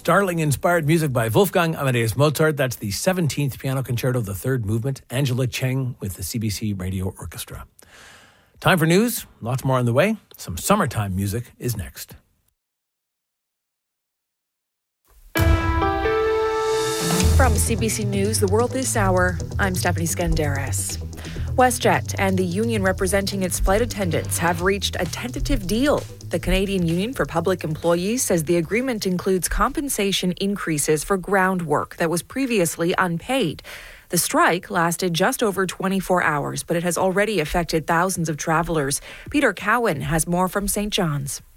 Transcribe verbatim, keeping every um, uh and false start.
Starling-inspired music by Wolfgang Amadeus Mozart. That's the seventeenth Piano Concerto, the third movement. Angela Cheng with the C B C Radio Orchestra. Time for news. Lots more on the way. Some summertime music is next. From C B C News, The World This Hour, I'm Stephanie Skandaris. WestJet and the union representing its flight attendants have reached a tentative deal. The Canadian Union for Public Employees says the agreement includes compensation increases for ground work that was previously unpaid. The strike lasted just over twenty-four hours, but it has already affected thousands of travelers. Peter Cowan has more from Saint John's.